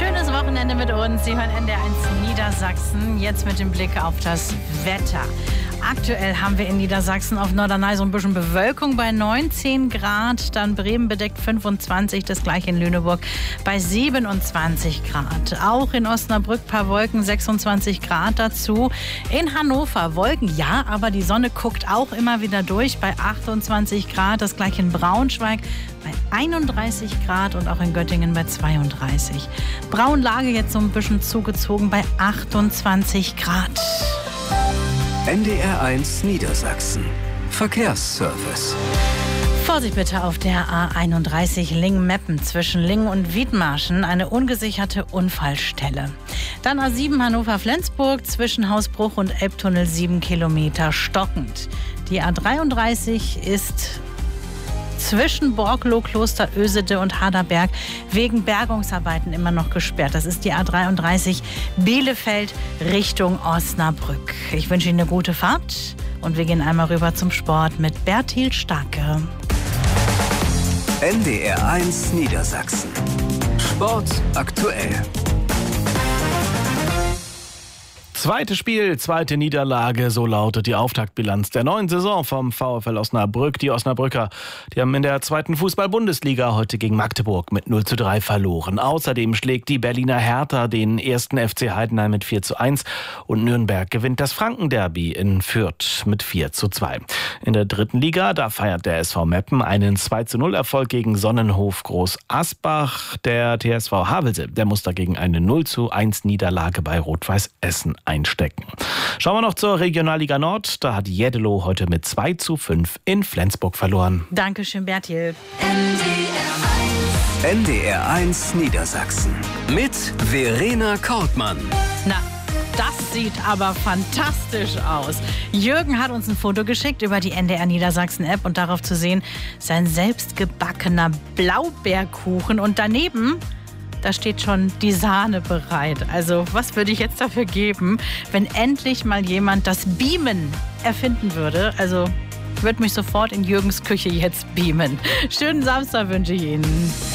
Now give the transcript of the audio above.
Schönes Wochenende mit uns. Sie hören NDR1 Niedersachsen. Jetzt mit dem Blick auf das Wetter. Aktuell haben wir in Niedersachsen auf Norderney so ein bisschen Bewölkung bei 19 Grad. Dann Bremen bedeckt 25, das gleiche in Lüneburg bei 27 Grad. Auch in Osnabrück ein paar Wolken, 26 Grad dazu. In Hannover Wolken, ja, aber die Sonne guckt auch immer wieder durch bei 28 Grad. Das gleiche in Braunschweig bei 31 Grad und auch in Göttingen bei 32. Braunlage jetzt so ein bisschen zugezogen bei 28 Grad. NDR1 Niedersachsen. Verkehrsservice. Vorsicht bitte auf der A31 Lingen-Meppen zwischen Lingen und Wiedmarschen, eine ungesicherte Unfallstelle. Dann A7 Hannover-Flensburg zwischen Hausbruch und Elbtunnel 7 Kilometer stockend. Die A33 ist zwischen Borgloh, Kloster Ösede und Harderberg wegen Bergungsarbeiten immer noch gesperrt. Das ist die A33 Bielefeld Richtung Osnabrück. Ich wünsche Ihnen eine gute Fahrt und wir gehen einmal rüber zum Sport mit Bertil Starke. NDR1 Niedersachsen. Sport aktuell. Zweites Spiel, zweite Niederlage, so lautet die Auftaktbilanz der neuen Saison vom VfL Osnabrück. Die Osnabrücker, die haben in der zweiten Fußball-Bundesliga heute gegen Magdeburg mit 0:3 verloren. Außerdem schlägt die Berliner Hertha den ersten FC Heidenheim mit 4:1 und Nürnberg gewinnt das Franken-Derby in Fürth mit 4:2. In der dritten Liga, da feiert der SV Meppen einen 2:0-Erfolg gegen Sonnenhof Groß Asbach. Der TSV Havelse, der muss dagegen eine 0:1-Niederlage bei Rot-Weiß Essen einstecken. Schauen wir noch zur Regionalliga Nord. Da hat Jeddelo heute mit 2:5 in Flensburg verloren. Dankeschön, Bertil. NDR1 Niedersachsen. Mit Verena Kortmann. Na, das sieht aber fantastisch aus. Jürgen hat uns ein Foto geschickt über die NDR Niedersachsen App und darauf zu sehen sein selbstgebackener Blaubeerkuchen und daneben da steht schon die Sahne bereit. Also was würde ich jetzt dafür geben, wenn endlich mal jemand das Beamen erfinden würde? Also würde mich sofort in Jürgens Küche jetzt beamen. Schönen Samstag wünsche ich Ihnen.